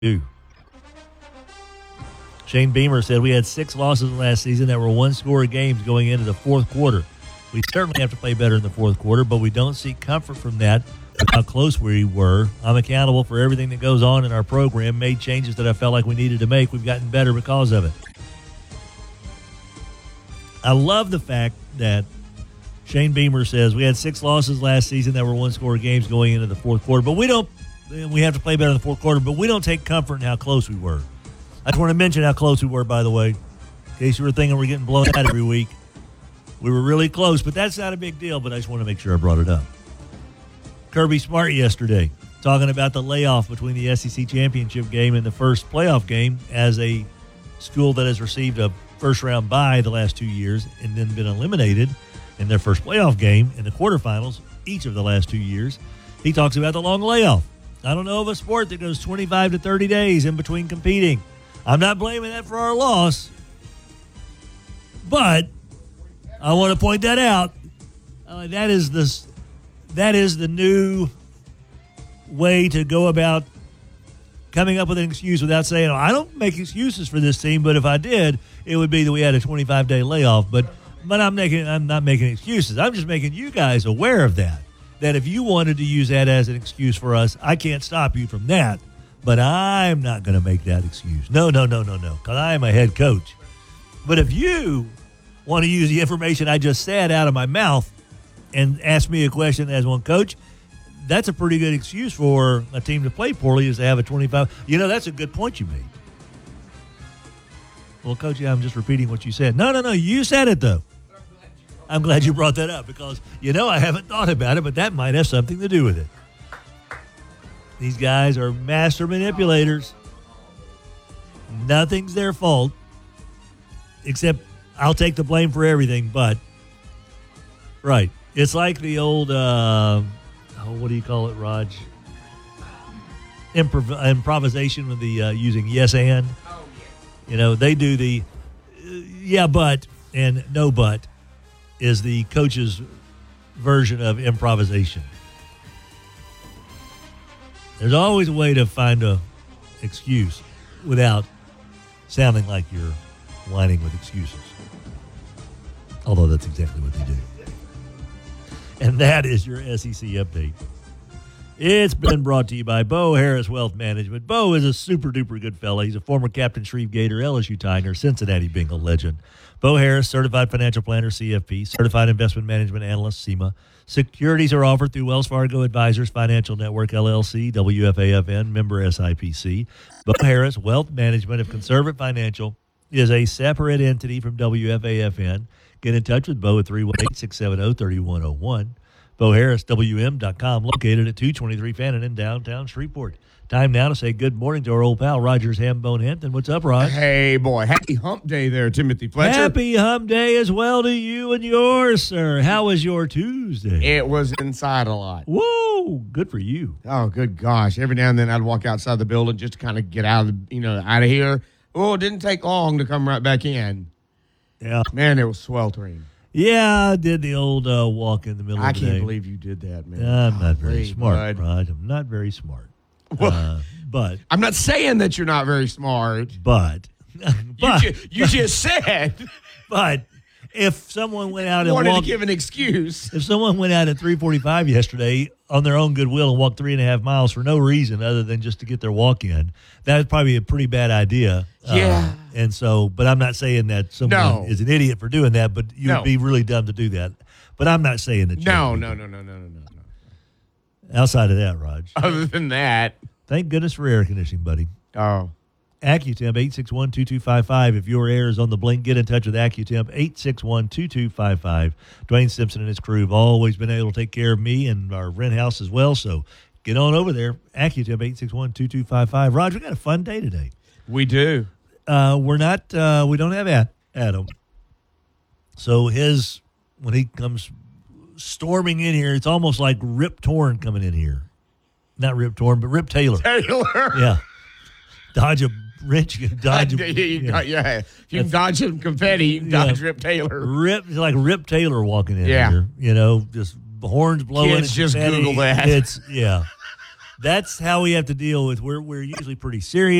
do. Shane Beamer said we had 6 losses last season that were one-score games going into the fourth quarter. We certainly have to play better in the fourth quarter, but we don't seek comfort from that with how close we were. I'm accountable for everything that goes on in our program, made changes that I felt like we needed to make. We've gotten better because of it. I love the fact that Shane Beamer says we had 6 losses last season that were one-score games going into the fourth quarter, but we have to play better in the fourth quarter, but we don't take comfort in how close we were. I just want to mention how close we were, by the way, in case you were thinking we're getting blown out every week. We were really close, but that's not a big deal, but I just want to make sure I brought it up. Kirby Smart yesterday talking about the layoff between the SEC championship game and the first playoff game as a school that has received a first-round bye the last 2 years and then been eliminated in their first playoff game in the quarterfinals each of the last 2 years. He talks about the long layoff. I don't know of a sport that goes 25 to 30 days in between competing. I'm not blaming that for our loss, but I want to point that out. That is the new way to go about coming up with an excuse without saying, I don't make excuses for this team, but if I did, it would be that we had a 25-day layoff. But I'm not making excuses. I'm just making you guys aware of that if you wanted to use that as an excuse for us, I can't stop you from that. But I'm not going to make that excuse. No, because I am a head coach. But if you want to use the information I just said out of my mouth and ask me a question as one coach, that's a pretty good excuse for a team to play poorly is to have a 25. That's a good point you made. Well, Coach, I'm just repeating what you said. No, you said it, though. I'm glad you brought that up because, I haven't thought about it, but that might have something to do with it. These guys are master manipulators. Nothing's their fault, except I'll take the blame for everything, but, right. It's like the old, what do you call it, Raj? Improvisation with the using yes and. They do the yeah, but and no, but is the coach's version of improvisation. There's always a way to find a excuse without sounding like you're whining with excuses. Although that's exactly what they do. And that is your SEC update. It's been brought to you by Bo Harris Wealth Management. Bo is a super-duper good fella. He's a former Captain Shreve Gator, LSU Tiger, Cincinnati Bengal legend. Bo Harris, Certified Financial Planner, CFP, Certified Investment Management Analyst, CIMA. Securities are offered through Wells Fargo Advisors Financial Network, LLC, WFAFN, member SIPC. Bo Harris Wealth Management of Conservative Financial is a separate entity from WFAFN. Get in touch with Bo at 318-670-3101. BoHarrisWM.com, located at 223 Fannin in downtown Shreveport. Time now to say good morning to our old pal, Rogers Hambone Hampton. What's up, Raj? Hey, boy. Happy hump day there, Timothy Fletcher. Happy hump day as well to you and yours, sir. How was your Tuesday? It was inside a lot. Whoa, good for you. Oh, good gosh. Every now and then I'd walk outside the building just to kind of get out of here. Oh, it didn't take long to come right back in. Yeah. Man, it was sweltering. Yeah, I did the old walk in the middle of the day. I can't believe you did that, man. I'm not very smart, Raj. I'm not very smart. But I'm not saying that you're not very smart. But you just said. But if someone went out and wanted to give an excuse. If someone went out at 3:45 yesterday on their own goodwill and walked 3.5 miles for no reason other than just to get their walk in, that's probably a pretty bad idea. Yeah. But I'm not saying that someone is an idiot for doing that, but you would be really dumb to do that. But I'm not saying that. No. Outside of that, Raj. Other than that. Thank goodness for air conditioning, buddy. Oh. AccuTemp, 861-2255. If your air is on the blink, get in touch with AccuTemp, 861-2255. Dwayne Simpson and his crew have always been able to take care of me and our rent house as well, so get on over there. AccuTemp, 861-2255. Roger, we got a fun day today. We do. We don't have Adam. So when he comes storming in here, it's almost like Rip Torn coming in here. Not Rip Torn, but Rip Taylor. Yeah. Dodge a wrench, you can dodge If you can dodge some confetti, you can dodge Rip Taylor. It's like Rip Taylor walking in here. Just horns blowing. Kids just confetti. Google that. that's how we have to deal with. We're usually pretty serious.